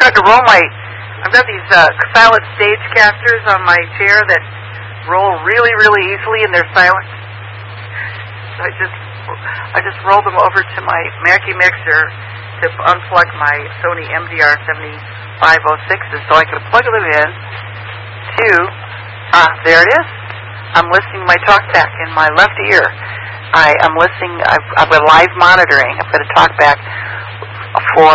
tried to roll I've got these silent stage casters on my chair that roll really, really easily, and they're silent. So I just rolled them over to my Mackie mixer to unplug my Sony MDR 7506 so I could plug them in to, there it is. I'm listening to my TalkBack in my left ear. I'm listening, I've got live monitoring. I've got a TalkBack for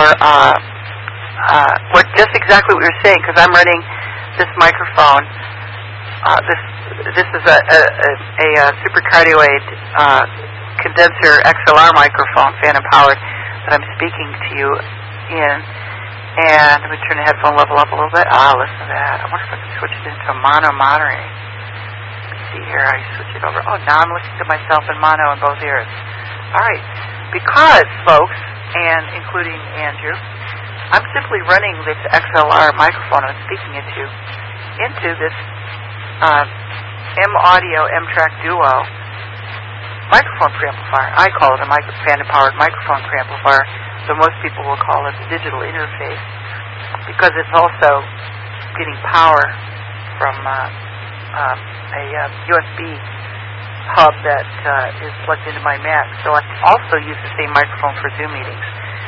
just exactly what you're saying, because I'm running this microphone. This is a supercardioid condenser XLR microphone, phantom powered, that I'm speaking to you in. And let me turn the headphone level up a little bit. Listen to that. I wonder if I can switch it into mono monitoring. Let me see here. I switch it over. Now I'm listening to myself in mono in both ears. All right. Because, folks, and including Andrew, I'm simply running this XLR microphone I'm speaking into this M-Audio M-Track Duo microphone preamplifier. I call it a phantom-powered microphone preamplifier, though most people will call it the digital interface, because it's also getting power from a USB hub that is plugged into my Mac. So I also use the same microphone for Zoom meetings.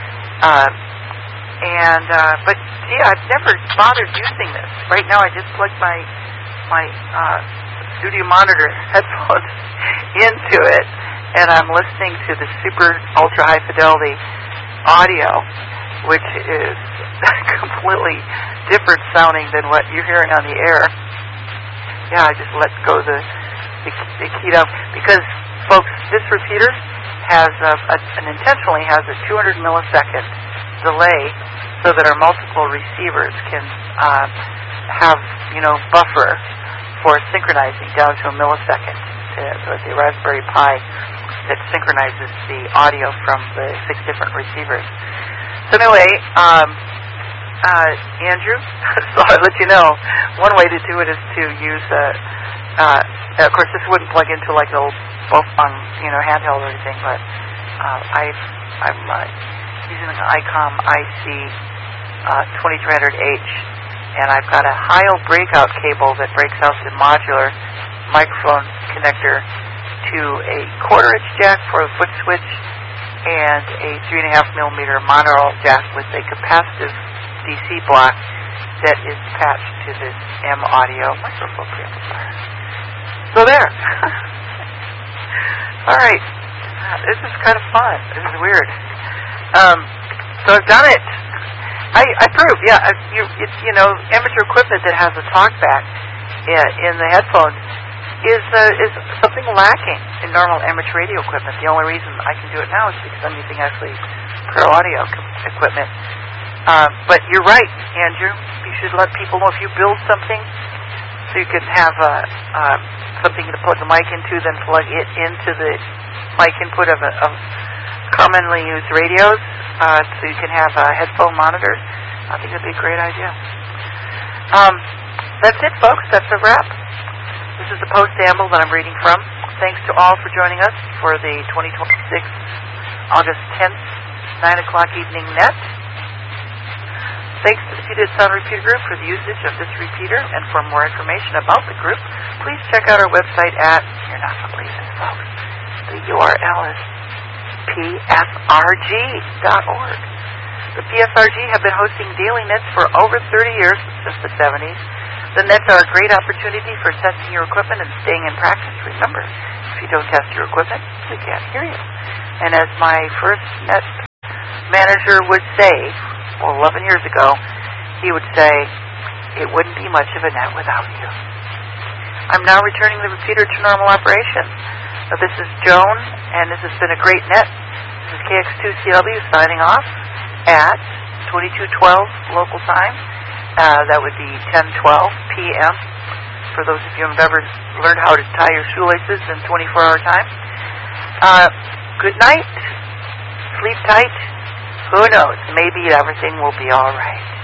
But gee, I've never bothered using this. Right now, I just plugged my studio monitor headphones into it, and I'm listening to the super ultra high fidelity audio, which is completely different sounding than what you're hearing on the air. Yeah, I just let go the key down because, folks, this repeater has intentionally has a 200 millisecond delay, so that our multiple receivers can have buffer for synchronizing down to a millisecond. So it's a Raspberry Pi that synchronizes the audio from the 6 different receivers. So anyway, Andrew, so I'll let you know, one way to do it is to use of course this wouldn't plug into like the old Bofang, handheld or anything, but I'm using an ICOM IC 2300H, and I've got a Heil breakout cable that breaks out the modular microphone connector to a 1/4-inch jack for a foot switch and a 3.5 millimeter monaural jack with a capacitive DC block that is attached to this M-Audio microphone preamplifier. So there. All right. This is kind of fun. This is weird. So I've done it. I prove, yeah. Amateur equipment that has a TalkBack in the headphones is something lacking in normal amateur radio equipment. The only reason I can do it now is because I'm using actually pro audio equipment. But you're right, Andrew. You should let people know if you build something, so you can have something to plug the mic into, then plug it into the mic input of commonly used radios, so you can have headphone monitors. I think that'd be a great idea. That's it, folks. That's a wrap. This is the post-amble that I'm reading from. Thanks to all for joining us for the 2026 August 10th, 9 o'clock evening net. Thanks to the Repeated Sound Repeater Group for the usage of this repeater, and for more information about the group, please check out our website at, you're not going to believe this, folks, the URL is psrg.org. The PSRG have been hosting daily nets for over 30 years, since the 70s. The nets are a great opportunity for testing your equipment and staying in practice. Remember, if you don't test your equipment, we can't hear you. And as my first net manager would say, 11 years ago, he would say, it wouldn't be much of a net without you. I'm now returning the repeater to normal operation. This is Joan, and this has been a great net. This is KX2CW signing off at 2212 local time. That would be 10:12 p.m. for those of you who have ever learned how to tie your shoelaces in 24-hour time. Good night. Sleep tight. Who knows? Maybe everything will be all right.